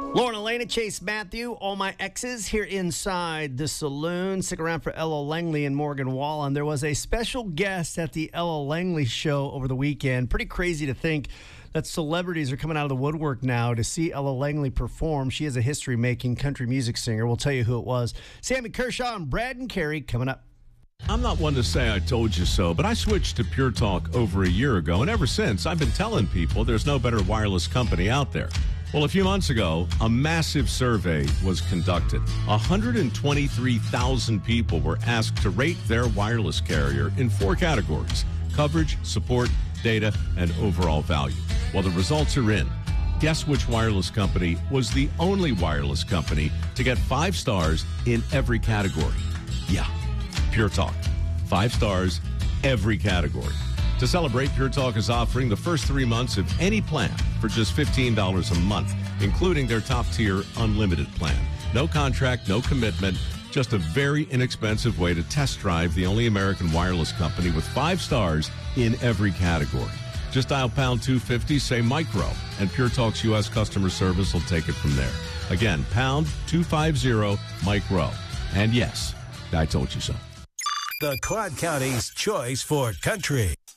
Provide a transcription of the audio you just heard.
Lauren Elena, Chase Matthew, all my exes here inside the saloon. Stick around for Ella Langley and Morgan Wallen. There was a special guest at the Ella Langley show over the weekend. Pretty crazy to think that celebrities are coming out of the woodwork now to see Ella Langley perform. She is a history-making country music singer. We'll tell you who it was. Sammy Kershaw and Brad and Carey coming up. I'm not one to say I told you so, but I switched to Pure Talk over a year ago, and ever since, I've been telling people there's no better wireless company out there. Well, a few months ago, a massive survey was conducted. 123,000 people were asked to rate their wireless carrier in 4 categories: coverage, support, data, and overall value. Well, the results are in. Guess which wireless company was the only wireless company to get 5 stars in every category? Yeah, Pure Talk. 5 stars, every category. To celebrate, Pure Talk is offering the first 3 months of any plan for just $15 a month, including their top-tier unlimited plan. No contract, no commitment, just a very inexpensive way to test drive the only American wireless company with 5 stars in every category. Just dial pound 250, say micro, and Pure Talk's U.S. customer service will take it from there. Again, pound 250 micro. And yes, I told you so. The Clark County's choice for country.